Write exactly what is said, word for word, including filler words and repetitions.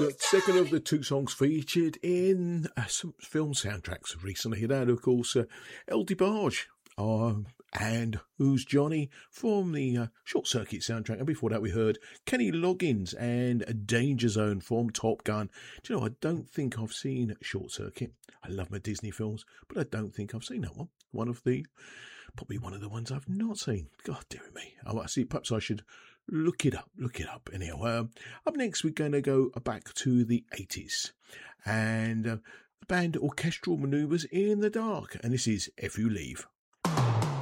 uh, second of the two songs featured in uh, some film soundtracks recently. That, of course, uh, El DeBarge uh, and Who's Johnny from the uh, Short Circuit soundtrack. And before that, we heard Kenny Loggins and Danger Zone from Top Gun. Do you know, I don't think I've seen Short Circuit. I love my Disney films, but I don't think I've seen that one. One of the, probably one of the ones I've not seen. God dear me. Oh, I see. Perhaps I should look it up. Look it up. Anyhow, um, up next, we're going to go back to the eighties and uh, the band Orchestral Maneuvers in the Dark. And this is If You Leave.